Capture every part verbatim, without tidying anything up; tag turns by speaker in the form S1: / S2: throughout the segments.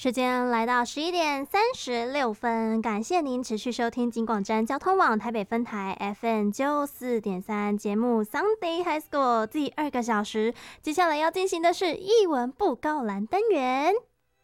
S1: 时间来到十一点三十六分，感谢您持续收听金广站交通网台北分台 F M 九四点三节目 Sunday High School 第二个小时，接下来要进行的是艺文布告栏单元。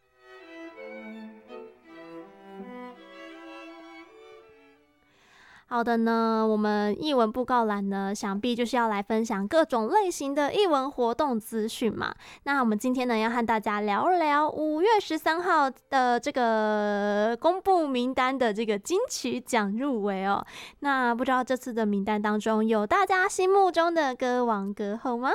S1: 好的呢，我们艺文布告栏呢，想必就是要来分享各种类型的艺文活动资讯嘛。那我们今天呢，要和大家聊一聊五月十三号的这个公布名单的这个金曲奖入围哦。那不知道这次的名单当中，有大家心目中的歌王歌后吗？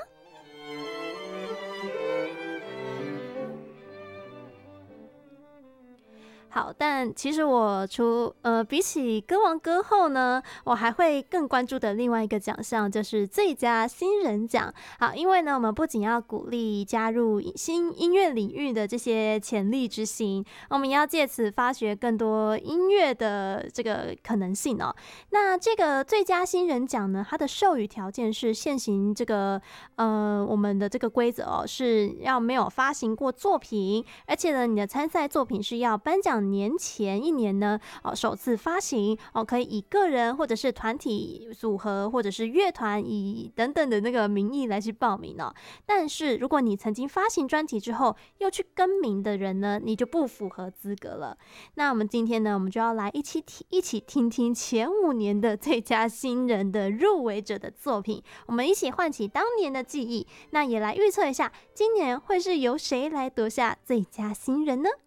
S1: 好，但其实我除呃比起歌王歌后呢，我还会更关注的另外一个奖项就是最佳新人奖。好，因为呢，我们不仅要鼓励加入新音乐领域的这些潜力之星，我们也要借此发掘更多音乐的这个可能性哦。那这个最佳新人奖呢，它的授予条件是现行这个呃我们的这个规则哦，是要没有发行过作品，而且呢，你的参赛作品是要颁奖年前一年呢，哦，首次发行哦，可以以个人或者是团体组合或者是乐团以等等的那个名义来去报名哦。但是如果你曾经发行专辑之后又去更名的人呢，你就不符合资格了。那我们今天呢，我们就要来一起一起听听前五年的最佳新人的入围者的作品，我们一起唤起当年的记忆，那也来预测一下今年会是由谁来夺下最佳新人呢？